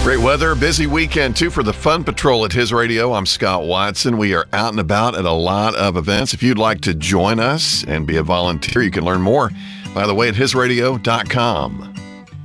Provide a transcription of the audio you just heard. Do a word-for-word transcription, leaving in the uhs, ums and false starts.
Great weather, busy weekend too for the Fun Patrol at His Radio. I'm Scott Watson. We are out and about at a lot of events. If you'd like to join us and be a volunteer, you can learn more, by the way, at his radio dot com.